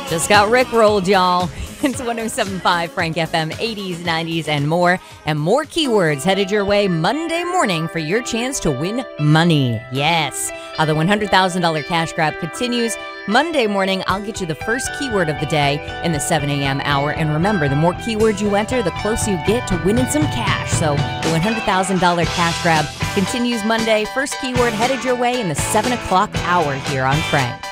Just got rickrolled, y'all. It's 107.5 Frank FM, 80s, 90s, and more. And more keywords headed your way Monday morning for your chance to win money. Yes. The $100,000 cash grab continues. Monday morning, I'll get you the first keyword of the day in the 7 a.m. hour. And remember, the more keywords you enter, the closer you get to winning some cash. So the $100,000 cash grab continues Monday. First keyword headed your way in the 7 o'clock hour here on Frank.